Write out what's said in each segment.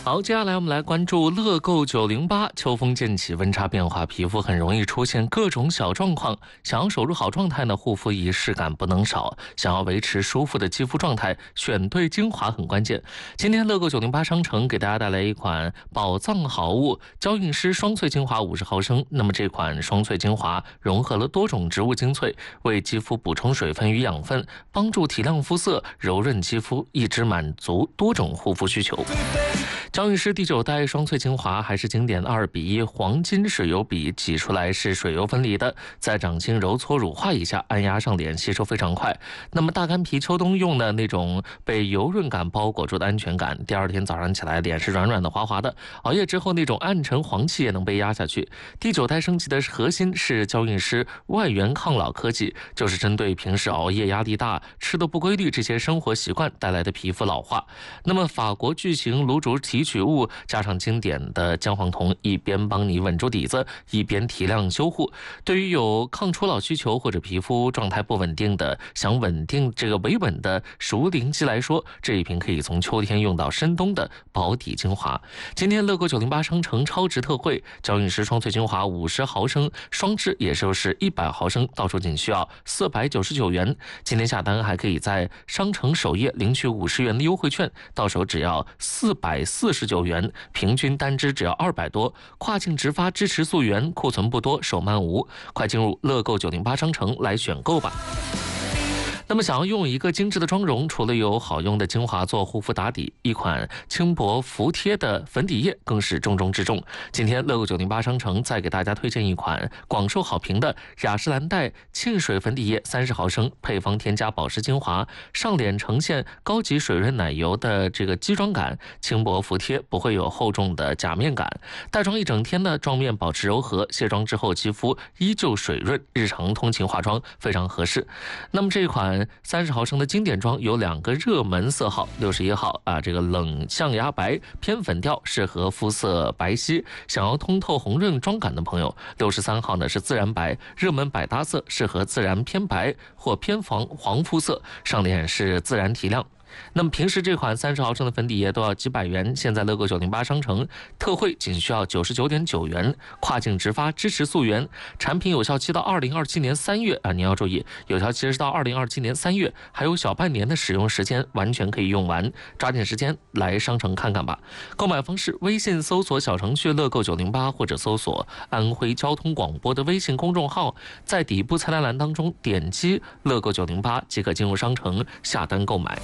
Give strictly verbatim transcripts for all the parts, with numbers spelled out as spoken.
好，接下来我们来关注乐购九零八。秋风渐起，温差变化，皮肤很容易出现各种小状况。想要守住好状态呢，护肤仪式感不能少。想要维持舒服的肌肤状态，选对精华很关键。今天乐购九零八商城给大家带来一款宝藏好物——娇韵诗双萃精华五十毫升。那么这款双萃精华融合了多种植物精粹，为肌肤补充水分与养分，帮助提亮肤色、柔润肌肤，一直满足多种护肤需求。娇韵诗第九代双萃精华还是经典二比一黄金水油比，挤出来是水油分离的，在掌心揉搓乳化一下，按压上脸，吸收非常快。那么大干皮秋冬用的那种被油润感包裹住的安全感，第二天早上起来脸是软软的滑滑的，熬夜之后那种暗沉黄气也能被压下去。第九代升级的核心是娇韵诗外源抗老科技，就是针对平时熬夜、压力大、吃的不规律这些生活习惯带来的皮肤老化。那么法国巨型卤煮提取物加上经典的姜黄酮，一边帮你稳住底子，一边提亮修护。对于有抗初老需求或者皮肤状态不稳定的，想稳定这个维稳的熟龄肌来说，这一瓶可以从秋天用到深冬的保底精华。今天乐购九零八商城超值特惠，娇韵诗双萃精华五十毫升双支，也就是一百毫升，到手仅需要四百九十九元。今天下单还可以在商城首页领取五十元的优惠券，到手只要四百四十九元，平均单支只要二百多。跨境直发，支持溯源，库存不多，手慢无，快进入乐购九零八商城来选购吧。那么想要拥有一个精致的妆容，除了有好用的精华做护肤打底，一款轻薄服帖的粉底液更是重中之重。今天乐购九零八商城再给大家推荐一款广受好评的雅诗兰黛沁水粉底液三十毫升，配方添加保湿精华，上脸呈现高级水润奶油的这个基妆感，轻薄服帖，不会有厚重的假面感。带妆一整天呢，妆面保持柔和，卸妆之后肌肤依旧水润，日常通勤化妆非常合适。那么这一款三十毫升的经典妆有两个热门色号，六十一号啊，这个冷象牙白偏粉调，适合肤色白皙，想要通透红润妆感的朋友；六十三号呢是自然白，热门百搭色，适合自然偏白或偏黄黄肤色，上脸是自然提亮。那么平时这款三十毫升的粉底液都要几百元，现在乐购九零八商城特惠仅需要九十九点九元，跨境直发，支持溯源，产品有效期到二零二七年三月啊，您要注意，有效期是到二零二七年三月，还有小半年的使用时间，完全可以用完，抓紧时间来商城看看吧。购买方式：微信搜索小程序乐购九零八，或者搜索安徽交通广播的微信公众号，在底部菜单栏当中点击乐购九零八即可进入商城下单购买。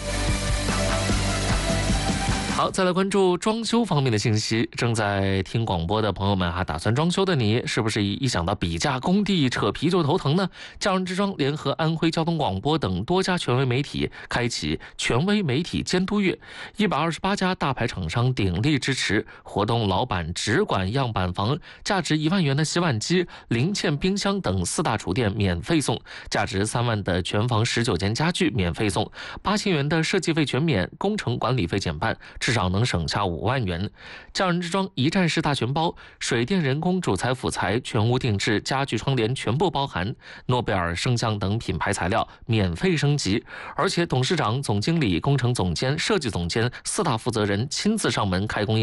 好，再来关注装修方面的信息。正在听广播的朋友们哈，打算装修的你，是不是一想到比价工地扯皮就头疼呢？匠人之装联合安徽交通广播等多家权威媒体，开启权威媒体监督月，一百二十八家大牌厂商鼎力支持活动，老板只管样板房，价值一万元的洗碗机、零件冰箱等四大厨电免费送，价值三万的全房十九件家具免费送，八千元的设计费全免，工程管理费减半，至少能省下五万元。匠人之装一站式大全包，水电、人工、主材、辅材全屋定制，家具、窗帘全部包含，诺贝尔、升降等品牌材料免费升级，而且董事长、总经理、工程总监、设计总监四大负责人亲自上门开工验